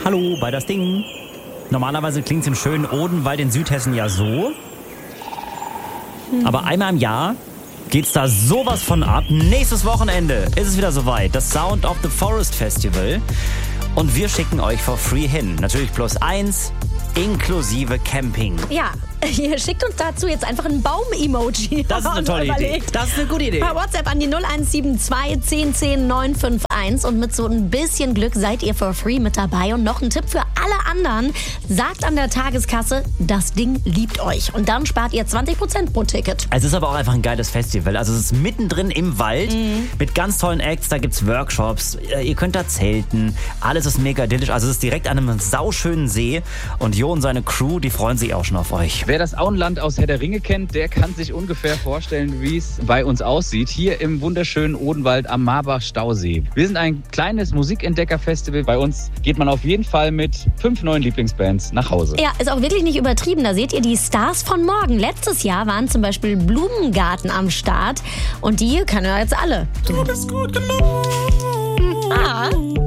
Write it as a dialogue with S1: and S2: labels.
S1: Hallo, bei das Ding. Normalerweise klingt es im schönen Odenwald in Südhessen ja so. Aber einmal im Jahr geht's da sowas von ab. Nächstes Wochenende ist es wieder soweit. Das Sound of the Forest Festival. Und wir schicken euch for free hin. Natürlich +1, inklusive Camping.
S2: Ja, ihr schickt uns dazu jetzt einfach ein Baum-Emoji.
S1: Das ist eine tolle Idee. Das ist eine gute Idee.
S2: Per WhatsApp an die 0172 10 10 951 und mit so ein bisschen Glück seid ihr for free mit dabei. Und noch ein Tipp für alle anderen. Sagt an der Tageskasse, das Ding liebt euch. Und dann spart ihr 20% pro Ticket.
S1: Es ist aber auch einfach ein geiles Festival. Also es ist mittendrin im Wald mit ganz tollen Acts. Da gibt's Workshops. Ihr könnt da zelten. Alles ist mega idyllisch. Also es ist direkt an einem sauschönen See. Und Jo und seine Crew, die freuen sich auch schon auf euch.
S3: Wer das Auenland aus Herr der Ringe kennt, der kann sich ungefähr vorstellen, wie es bei uns aussieht. Hier im wunderschönen Odenwald am Marbach-Stausee. Wir sind ein kleines Musikentdecker-Festival. Bei uns geht man auf jeden Fall mit 5 neuen Lieblingsbands nach Hause.
S2: Ja, ist auch wirklich nicht übertrieben. Da seht ihr die Stars von morgen. Letztes Jahr waren zum Beispiel Blumengarten am Start. Und die können ja jetzt alle.
S4: Du bist gut genug.
S2: Ah.